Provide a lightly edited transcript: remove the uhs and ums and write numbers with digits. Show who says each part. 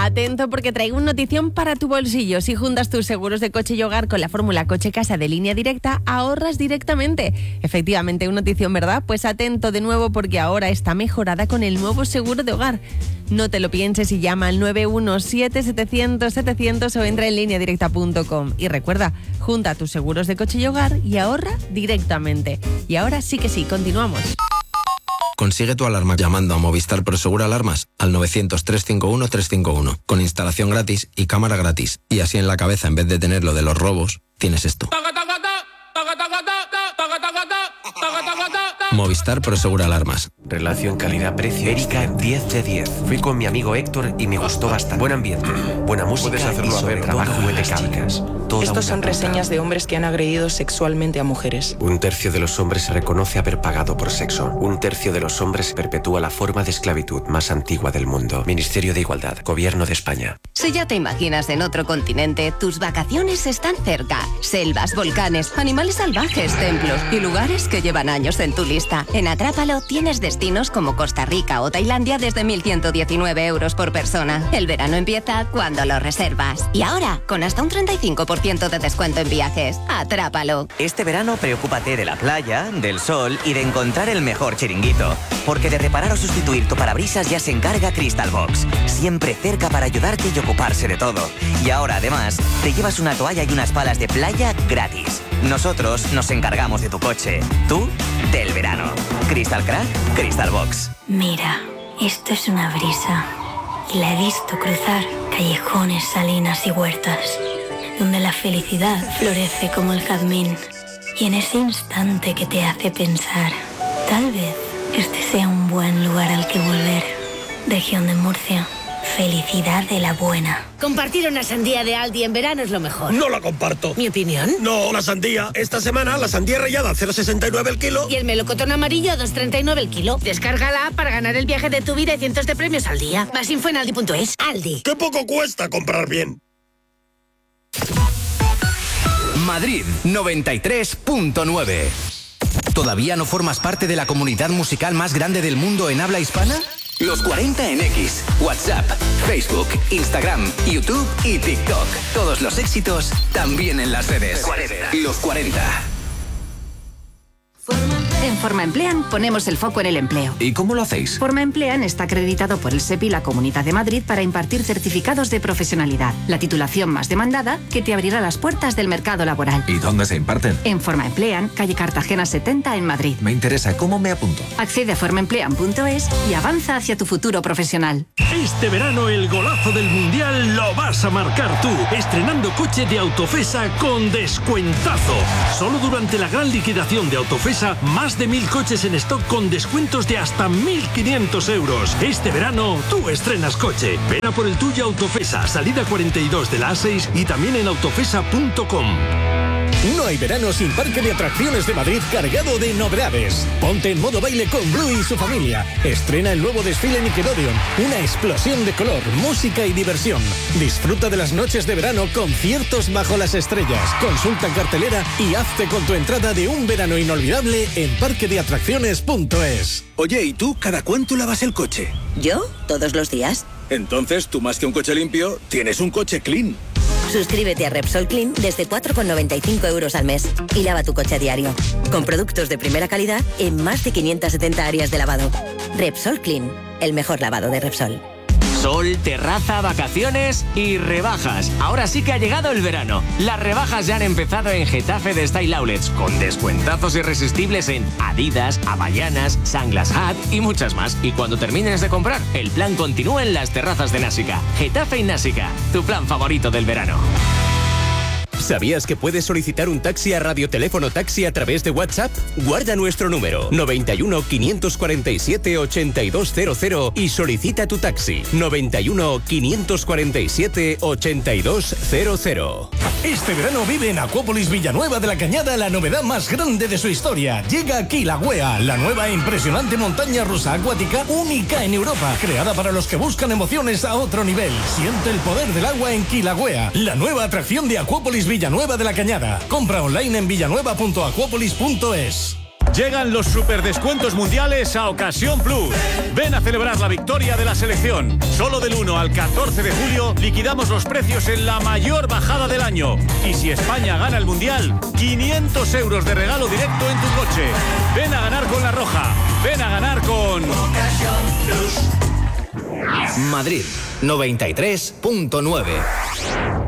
Speaker 1: Atento porque traigo una notición para tu bolsillo. Si juntas tus seguros de coche y hogar con la fórmula coche-casa de Línea Directa, ahorras directamente. Efectivamente, una notición, ¿verdad? Pues atento de nuevo porque ahora está mejorada con el nuevo seguro de hogar. No te lo pienses y llama al 917-700-700 o entra en lineadirecta.com. Y recuerda, junta tus seguros de coche y hogar y ahorra directamente. Y ahora sí que sí, continuamos.
Speaker 2: Consigue tu alarma llamando a Movistar Prosegur Alarmas al 900-351-351 con instalación gratis y cámara gratis. Y así en la cabeza, en vez de tener lo de los robos, tienes esto. Movistar Prosegur Alarmas.
Speaker 3: Relación calidad-precio. Erika, 10 de 10. Fui con mi amigo Héctor y me gustó bastante. Buen ambiente, buena música y sobre trabajo de chicas.
Speaker 4: Estos son reseñas de hombres que han agredido sexualmente a mujeres.
Speaker 3: 1/3 de los hombres reconoce haber pagado por sexo. 1/3 de los hombres perpetúa la forma de esclavitud más antigua del mundo. Ministerio de Igualdad, Gobierno de España.
Speaker 5: Si ya te imaginas en otro continente, tus vacaciones están cerca. Selvas, volcanes, animales salvajes, templos y lugares que llevan años en tu lista. En Atrápalo tienes destinos como Costa Rica o Tailandia desde 1.119 euros por persona. El verano empieza cuando lo reservas. Y ahora, con hasta un 35% de descuento en viajes. Atrápalo.
Speaker 6: Este verano preocúpate de la playa, del sol y de encontrar el mejor chiringuito. Porque de reparar o sustituir tu parabrisas ya se encarga Crystal Box. Siempre cerca para ayudarte y ocuparse de todo. Y ahora, además, te llevas una toalla y unas palas de playa gratis. Nosotros nos encargamos de tu coche. Tú, del verano. Crystal Crack, Crystal Box.
Speaker 7: Mira, esto es una brisa. Y la he visto cruzar callejones, salinas y huertas, donde la felicidad florece como el jazmín. Y en ese instante que te hace pensar, tal vez este sea un buen lugar al que volver. Región de Murcia. Felicidad de la buena.
Speaker 8: Compartir una sandía de Aldi en verano es lo mejor.
Speaker 9: No la comparto.
Speaker 8: ¿Mi opinión?
Speaker 9: No, la sandía. Esta semana la sandía rallada 0,69 el kilo.
Speaker 8: Y el melocotón amarillo a 2,39 el kilo. Descárgala para ganar el viaje de tu vida y cientos de premios al día. Más info en aldi.es. Aldi.
Speaker 9: ¡Qué poco cuesta comprar bien!
Speaker 10: Madrid 93.9. ¿Todavía no formas parte de la comunidad musical más grande del mundo en habla hispana? Los 40 en X, WhatsApp, Facebook, Instagram, YouTube y TikTok. Todos los éxitos también en las redes. 40. Los 40.
Speaker 11: En Forma Emplean ponemos el foco en el empleo.
Speaker 10: ¿Y cómo lo hacéis?
Speaker 11: Forma Emplean está acreditado por el SEPI y la Comunidad de Madrid para impartir certificados de profesionalidad, la titulación más demandada que te abrirá las puertas del mercado laboral.
Speaker 10: ¿Y dónde se imparten?
Speaker 11: En Forma Emplean, calle Cartagena 70 en Madrid.
Speaker 10: Me interesa, ¿cómo me apunto?
Speaker 11: Accede a formaemplean.es y avanza hacia tu futuro profesional.
Speaker 12: Este verano el golazo del Mundial lo vas a marcar tú, estrenando coche de Autofesa con descuentazo. Solo durante la gran liquidación de Autofesa, más de 1.000 coches en stock con descuentos de hasta 1.500 euros. Este verano, tú estrenas coche. Ven a por el tuyo Autofesa, salida 42 de la A6 y también en autofesa.com.
Speaker 13: No hay verano sin Parque de Atracciones de Madrid cargado de novedades. Ponte en modo baile con Blue y su familia. Estrena el nuevo desfile Nickelodeon. Una explosión de color, música y diversión. Disfruta de las noches de verano, conciertos bajo las estrellas. Consulta cartelera y hazte con tu entrada de un verano inolvidable en parquedeatracciones.es.
Speaker 14: Oye, ¿y tú cada cuánto lavas el coche?
Speaker 15: ¿Yo? Todos los días.
Speaker 14: Entonces, tú más que un coche limpio, tienes un coche clean.
Speaker 15: Suscríbete a Repsol Clean desde 4,95 euros al mes y lava tu coche a diario. Con productos de primera calidad en más de 570 áreas de lavado. Repsol Clean, el mejor lavado de Repsol.
Speaker 16: Sol, terraza, vacaciones y rebajas. Ahora sí que ha llegado el verano. Las rebajas ya han empezado en Getafe de Style Outlets, con descuentazos irresistibles en Adidas, Havaianas, Sunglass Hut y muchas más. Y cuando termines de comprar, el plan continúa en las terrazas de Násica. Getafe y Násica, tu plan favorito del verano.
Speaker 17: ¿Sabías que puedes solicitar un taxi a Radioteléfono Taxi a través de WhatsApp? Guarda nuestro número 91 547 8200 y solicita tu taxi 91 547 8200.
Speaker 13: Este verano vive en Acuópolis Villanueva de la Cañada la novedad más grande de su historia. Llega Kilauea, la nueva e impresionante montaña rusa acuática única en Europa, creada para los que buscan emociones a otro nivel. Siente el poder del agua en Kilauea, la nueva atracción de Acuópolis Villanueva de la Cañada. Compra online en villanueva.acuópolis.es.
Speaker 18: Llegan los superdescuentos mundiales a Ocasión Plus. Ven a celebrar la victoria de la selección. Solo del 1 al 14 de julio liquidamos los precios en la mayor bajada del año. Y si España gana el Mundial, 500 euros de regalo directo en tu coche. Ven a ganar con La Roja. Ven a ganar con Ocasión Plus.
Speaker 10: Madrid 93.9.